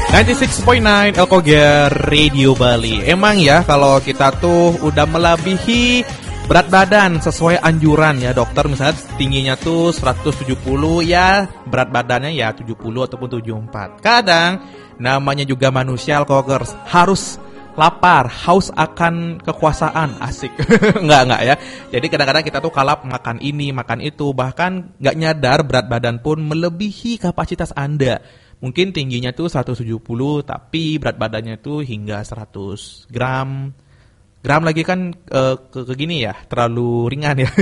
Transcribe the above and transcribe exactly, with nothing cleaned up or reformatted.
sembilan puluh enam koma sembilan Elkoger Radio Bali. Emang ya kalau kita tuh udah melebihi berat badan sesuai anjuran ya dokter, misalnya tingginya tuh seratus tujuh puluh, ya berat badannya ya tujuh puluh ataupun tujuh puluh empat. Kadang namanya juga manusia Elkogers, harus lapar, haus akan kekuasaan, asik. Enggak, enggak ya. Jadi kadang-kadang kita tuh kalap makan ini, makan itu, bahkan enggak nyadar berat badan pun melebihi kapasitas Anda. Mungkin tingginya tuh seratus tujuh puluh, tapi berat badannya tuh hingga seratus gram. Gram lagi kan e, ke, ke gini ya, terlalu ringan ya.